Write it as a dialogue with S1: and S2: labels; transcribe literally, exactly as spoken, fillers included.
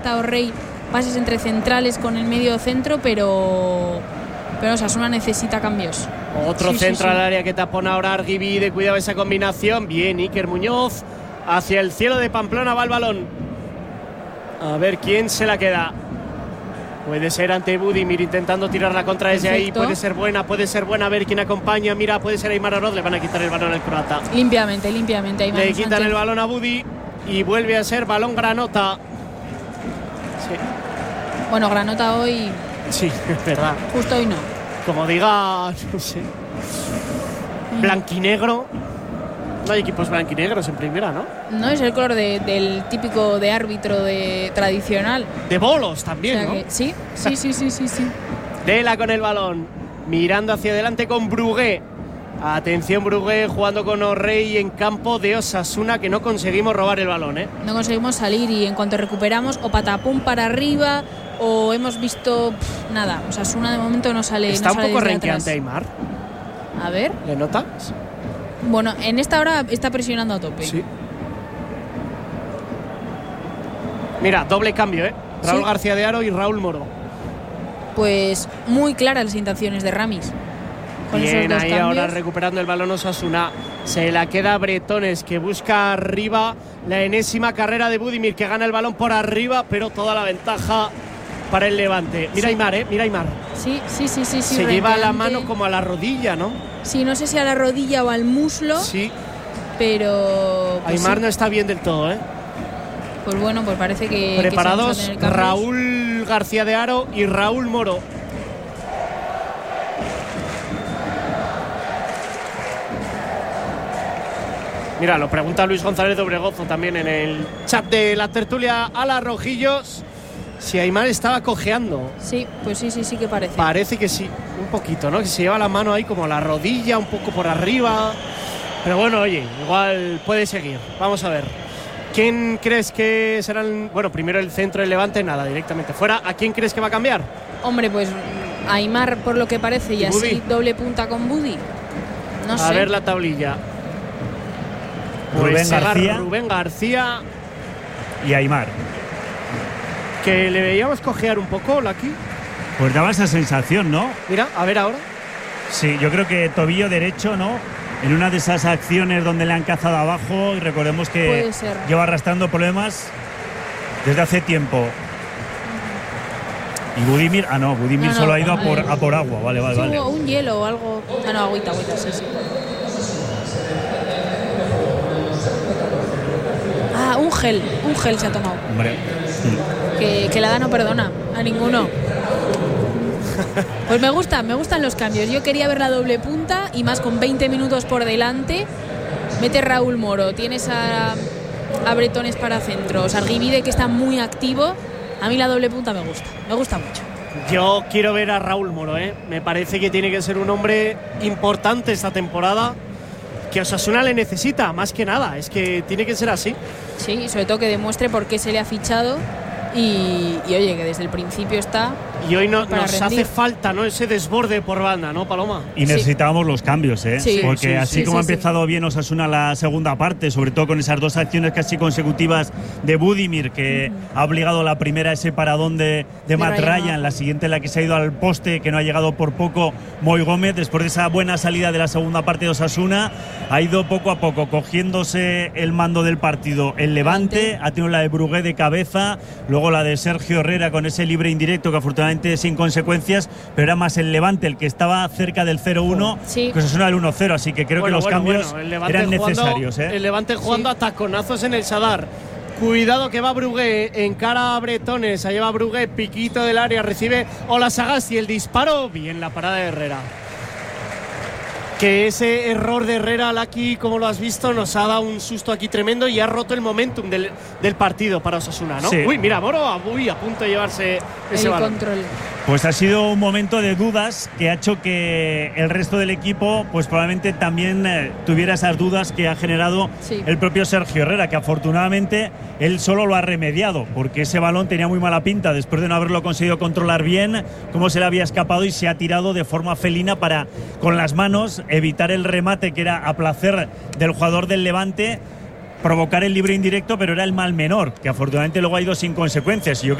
S1: Rey, pases entre centrales con el medio centro, pero pero Osasuna necesita cambios.
S2: Otro
S1: sí,
S2: centro
S1: sí, sí.
S2: al área que tapona ahora Argibide. Cuidado esa combinación. Bien, Iker Muñoz. Hacia el cielo de Pamplona va el balón. A ver quién se la queda. Puede ser ante Budimir intentando tirar la contra desde
S1: Perfecto.
S2: ahí. Puede ser buena, puede ser buena. A ver quién acompaña. Mira, puede ser Aimar Arroz. Le van a quitar el balón al croata.
S1: Limpiamente, limpiamente. Aymar
S2: Le quitan
S1: Sánchez.
S2: el balón a Budi. Y vuelve a ser balón Granota. Sí,
S1: Bueno, Granota hoy,
S2: sí, es verdad.
S1: justo hoy no.
S2: Como diga, no sé, blanquinegro. No hay equipos blanquinegros en primera, ¿no?
S1: No es el color de, del típico de árbitro de tradicional.
S2: De bolos
S1: O
S2: también,
S1: sea
S2: ¿no?
S1: que- sí, sí, sí, sí, sí, sí.
S2: Dela con el balón, mirando hacia adelante con Brugué. Atención, Brugué jugando con O'Reilly en campo de Osasuna, que no conseguimos robar el balón, ¿eh?
S1: No conseguimos salir y en cuanto recuperamos, o patapum para arriba, o hemos visto pff, nada. Osasuna de momento no sale.
S2: Está
S1: no
S2: un
S1: sale
S2: poco
S1: desde
S2: renqueante
S1: atrás.
S2: Aimar.
S1: A ver.
S2: ¿Le notas?
S1: Bueno, en esta hora está presionando a tope.
S2: Sí. Mira, doble cambio, ¿eh? Raúl
S1: Sí.
S2: García de Aro y Raúl Moro.
S1: Pues muy claras las intenciones de Ramis. Con esos
S2: Bien,
S1: dos
S2: ahí
S1: cambios.
S2: ahora recuperando el balón Osasuna. Se la queda Bretones, que busca arriba la enésima carrera de Budimir, que gana el balón por arriba, pero toda la ventaja para el Levante. Mira
S1: Sí.
S2: Aimar, ¿eh? Mira Aimar.
S1: Sí, sí, sí, sí, sí.
S2: Se lleva la
S1: renqueante.
S2: mano como a la rodilla, ¿no?
S1: Sí, no sé si a la rodilla o al muslo,
S2: Sí.
S1: pero. pues
S2: Aimar
S1: sí.
S2: no está bien del todo, ¿eh?
S1: Pues bueno, pues parece que.
S2: Preparados
S1: que sí vamos a tener cambios.
S2: Raúl García de Aro y Raúl Moro. Mira, lo pregunta Luis González de Obregozo también en el chat de la tertulia a las Rojillos. Si Aimar estaba cojeando.
S1: Sí, pues sí, sí, sí que parece.
S2: Parece que sí, un poquito, ¿no? Que se lleva la mano ahí como a la rodilla, un poco por arriba. Pero bueno, oye, igual puede seguir. Vamos a ver. ¿Quién crees que será el, bueno, primero el centro del Levante? Nada, directamente fuera. ¿A quién crees que va a cambiar?
S1: Hombre, pues Aimar, por lo que parece, y
S2: ¿Y
S1: así
S2: Budi?
S1: doble punta con Budi. No
S2: a
S1: sé.
S2: ver la tablilla.
S3: Rubén
S2: Pues será
S3: García.
S2: Rubén García,
S3: Y Aimar.
S2: que le veíamos cojear un poco, Laki.
S3: Pues daba esa sensación, ¿no?
S2: Mira, a ver ahora.
S3: Sí, yo creo que tobillo derecho, ¿no? En una de esas acciones donde le han cazado abajo, y recordemos que
S1: Puede ser.
S3: lleva arrastrando problemas desde hace tiempo. Y Budimir, ah no, Budimir
S1: No, no,
S3: solo ha ido a por,
S1: vale.
S3: a por agua, vale, vale,
S1: Sí,
S3: vale.
S1: hubo un hielo o algo. Ah, no, agüita, agüita, sí, sí. Ah, un gel, un gel se ha tomado.
S3: Hombre,
S1: Que, que la da no perdona a ninguno. Pues me gusta, me gustan los cambios. Yo quería ver la doble punta y más con veinte minutos por delante. Mete Raúl Moro, tienes a, a Bretones para centros, Argibide que está muy activo. A mí la doble punta me gusta, me gusta mucho.
S2: Yo quiero ver a Raúl Moro, ¿eh? Me parece que tiene que ser un hombre importante esta temporada, que Osasuna le necesita, más que nada. Es que tiene que ser así.
S1: Sí, y sobre todo que demuestre por qué se le ha fichado y, y oye, que desde el principio está.
S2: Y hoy no,
S1: Para
S2: nos
S1: rendir.
S2: hace falta, ¿no? Ese desborde por banda, ¿no, Paloma?
S3: y necesitábamos los cambios, ¿eh?
S1: Sí.
S3: Porque
S2: Sí,
S3: así
S1: sí,
S3: como
S1: sí,
S3: ha empezado bien Osasuna la segunda parte, sobre todo con esas dos acciones casi consecutivas de Budimir, que ha obligado la primera a ese paradón de, de Matt
S1: Ryan.
S3: Ryan, la siguiente la que se ha ido al poste, que no ha llegado por poco Moy Gómez, después de esa buena salida de la segunda parte de Osasuna, ha ido poco a poco cogiéndose el mando del partido. El Levante ha tenido la de Brugué de cabeza, luego la de Sergio Herrera con ese libre indirecto que afortunadamente sin consecuencias, pero era más el Levante el que estaba cerca del cero uno,
S1: Sí.
S3: que Osasuna del uno cero, así que creo
S2: Bueno,
S3: que los
S2: bueno,
S3: cambios
S2: bueno, el Levante
S3: eran
S2: jugando-
S3: necesarios, ¿eh?
S2: El Levante jugando
S1: Sí.
S2: a taconazos en el Sadar. Cuidado que va Brugué, encara a Bretones, allá va Brugué, piquito del área, recibe Ola Sagasti, el disparo, bien la parada de Herrera. Que ese error de Herrera, Laki, como lo has visto, nos ha dado un susto aquí tremendo y ha roto el momentum del, del partido para Osasuna, ¿no?
S3: Sí.
S2: Uy, mira, Moro, uy, a punto de llevarse ese
S1: El
S2: balón.
S1: control.
S3: Pues ha sido un momento de dudas que ha hecho que el resto del equipo pues probablemente también eh, tuviera esas dudas que ha generado
S1: Sí.
S3: el propio Sergio Herrera, que afortunadamente él solo lo ha remediado, porque ese balón tenía muy mala pinta después de no haberlo conseguido controlar bien, cómo se le había escapado y se ha tirado de forma felina para con las manos evitar el remate que era a placer del jugador del Levante. provocar el libre indirecto, pero era el mal menor, que afortunadamente luego ha ido sin consecuencias. Y yo